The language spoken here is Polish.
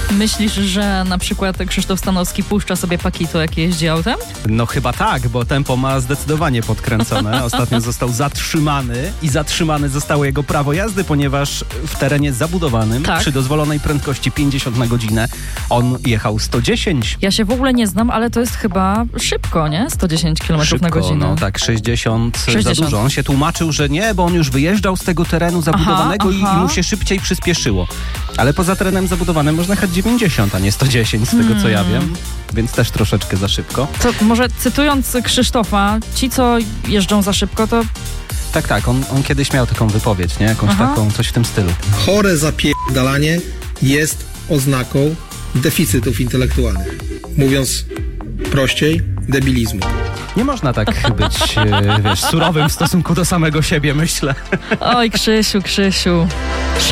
Myślisz, że na przykład Krzysztof Stanowski puszcza sobie Pakito, jak jeździ autem? No chyba tak, bo tempo ma zdecydowanie podkręcone. Ostatnio został zatrzymany i zatrzymane zostało jego prawo jazdy, ponieważ w terenie zabudowanym przy dozwolonej prędkości 50 na godzinę on jechał 110. Ja się w ogóle nie znam, ale to jest chyba szybko, nie? 110 km na godzinę. No tak, 60 za dużo. On się tłumaczył, że nie, bo on już wyjeżdżał z tego terenu zabudowanego i mu się szybciej przyspieszyło. Ale poza terenem zabudowanym można jechać 90, a nie 110 z tego co ja wiem, więc też troszeczkę za szybko. To może cytując Krzysztofa, ci co jeżdżą za szybko to... Tak, on kiedyś miał taką wypowiedź, nie? Jakąś taką, coś w tym stylu. Chore zapierdalanie jest oznaką deficytów intelektualnych. Mówiąc prościej, debilizmu. Nie można tak być, surowym w stosunku do samego siebie, myślę. Oj, Krzysiu.